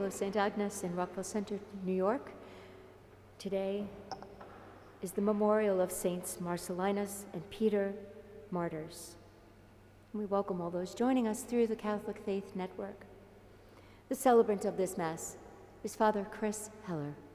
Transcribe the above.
Cathedral of St. Agnes in Rockville Center, New York. Today is the memorial of Saints Marcellinus and Peter, martyrs. We welcome all those joining us through the Catholic Faith Network. The celebrant of this Mass is Father Chris Heller.